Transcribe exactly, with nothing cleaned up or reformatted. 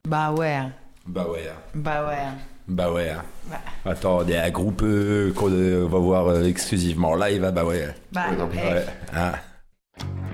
Bah ouais. Bah ouais. Bah ouais. Bah ouais. Bah, Attends, il y a un groupe euh, qu'on euh, va voir euh, exclusivement live, ah bah ouais. bah, Ouais. eh, Ah.